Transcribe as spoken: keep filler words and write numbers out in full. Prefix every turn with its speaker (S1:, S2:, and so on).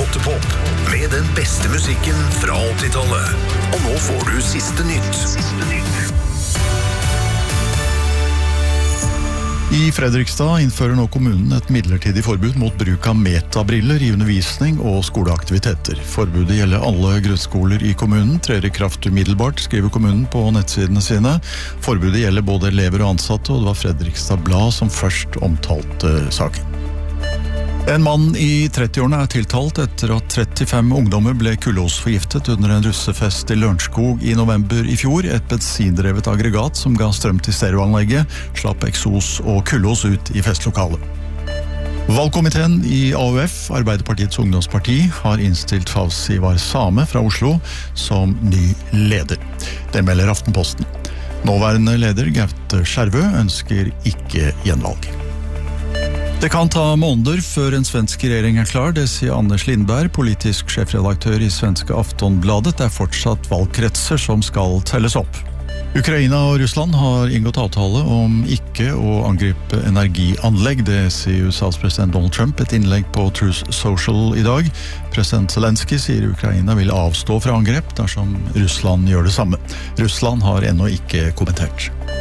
S1: åtte-pop med den beste musikken fra åttitallet. Og nå får du siste nytt. Siste nytt.
S2: I Fredrikstad innfører nå kommunen et midlertidig forbud mot bruk av metabriller i undervisning og skoleaktiviteter. Forbudet gjelder alle grunnskoler i kommunen, trer i kraft umiddelbart, skriver kommunen på nettsidene sine. Forbudet gjelder både elever og ansatte, og det var Fredrikstad Blad som først omtalte saken. En mann i trettiårene er tiltalt etter at trettifem ungdommer ble kullosforgiftet under en russefest i Lørenskog i november i fjor. Et bensindrevet aggregat som ga strøm til stereoanlegget, slapp eksos og kullos ut i festlokalet. Valgkomiteen i A U F, Arbeiderpartiets ungdomsparti, har innstilt Fawzi Ivar Same fra Oslo som ny leder. Det melder Aftenposten. Nåværende leder, Gaute Skjervø, ønsker ikke gjenvalg. Det kan ta måneder før en svensk regjering er klar, det sier Anders Lindberg, politisk sjefredaktør i svenske Aftonbladet. Det er fortsatt valgkretser som skal telles opp. Ukraina og Russland har inngått avtale om ikke å angripe energianlegg. Det sier U S A's president Donald Trump et innlegg på Truth Social i dag. President Zelensky sier Ukraina vil avstå fra angrep dersom Russland gjør det samme. Russland har ennå ikke kommentert.